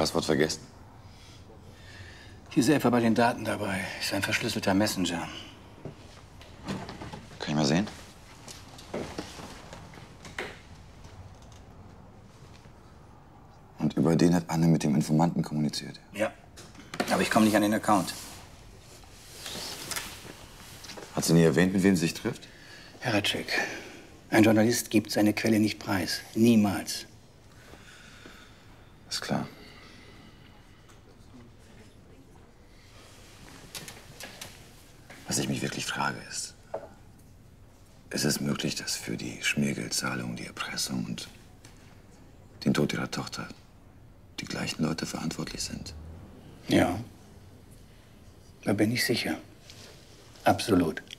Passwort vergessen? Hier ist etwa bei den Daten dabei. Ist ein verschlüsselter Messenger. Kann ich mal sehen? Und über den hat Anne mit dem Informanten kommuniziert? Ja. Aber ich komme nicht an den Account. Hat sie nie erwähnt, mit wem sie sich trifft? Herr Ratschek, ein Journalist gibt seine Quelle nicht preis. Niemals. Ist klar. Was ich mich wirklich frage ist es möglich, dass für die Schmiergeldzahlung, die Erpressung und den Tod ihrer Tochter die gleichen Leute verantwortlich sind? Ja. Da bin ich sicher. Absolut.